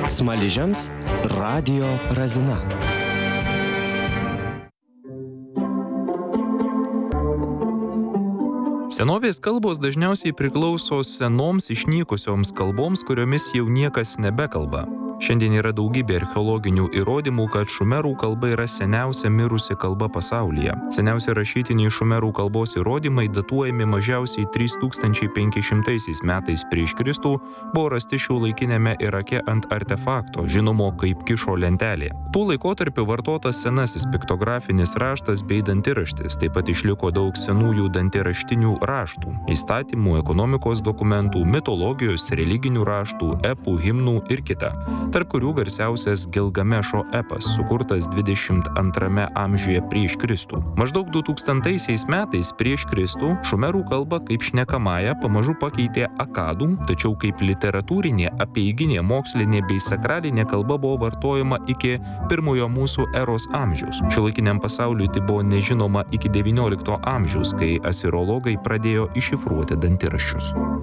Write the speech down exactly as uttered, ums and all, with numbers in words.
Smaližiams radijo razina. Senovės kalbos dažniausiai priklauso senoms išnykusioms kalboms, kuriomis jau niekas nebekalba. Šiandien yra daugybė archeologinių įrodymų, kad šumerų kalba yra seniausia mirusi kalba pasaulyje. Seniausi rašytiniai šumerų kalbos įrodymai datuojami mažiausiai trys tūkstančiai penki šimtai metais prieš Kristų, buvo rasti šiuolaikiniame Irake ant artefakto, žinomo kaip Kišo lentelė. Tuo laikotarpiu vartotas senasis piktografinis raštas bei dantiraštis, taip pat išliko daug senųjų dantiraštinių raštų, įstatymų, ekonomikos dokumentų, mitologijos, religinių raštų, epų, himnų ir kita. Tarp kurių garsiausias Gilgamešo epas, sukurtas dvidešimt antrame amžiuje prieš Kristų. Maždaug du tūkstantaisiais metais prieš Kristų šumerų kalba kaip šnekamąją pamažu pakeitė akadų, tačiau kaip literatūrinė, apeiginė, mokslinė bei sakralinė kalba buvo vartojama iki pirmojo mūsų eros amžiaus. Šiuolaikiniam pasauliui tai buvo nežinoma iki devyniolikto amžiaus, kai asirologai pradėjo iššifruoti dantiraščius.